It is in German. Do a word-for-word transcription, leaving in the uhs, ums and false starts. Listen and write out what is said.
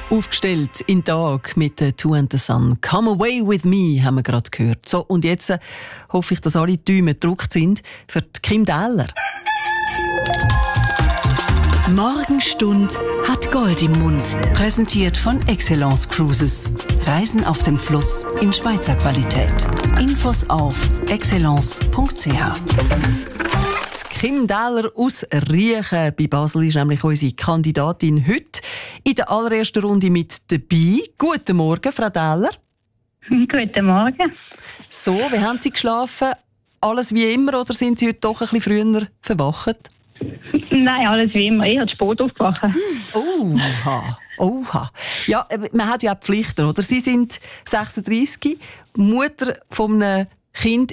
Aufgestellt in den Tag mit der Two and the Sun. Come away with me, haben wir gerade gehört. So, und jetzt äh, hoffe ich, dass alle Däume gedruckt sind für die Kim Dähler. Morgenstund hat Gold im Mund. Präsentiert von Excellence Cruises. Reisen auf dem Fluss in Schweizer Qualität. Infos auf excellence punkt c h. Kim Dähler aus Riechen bei Basel ist nämlich unsere Kandidatin heute in der allerersten Runde mit dabei. Guten Morgen, Frau Dähler. Guten Morgen. So, wie haben Sie geschlafen? Alles wie immer oder sind Sie heute doch ein bisschen früher verwacht? Nein, alles wie immer. Ich habe Sport aufgewacht. Oha, oha. Ja, man hat ja auch Pflichten, oder? Sie sind sechsunddreissig, Mutter von einem Kind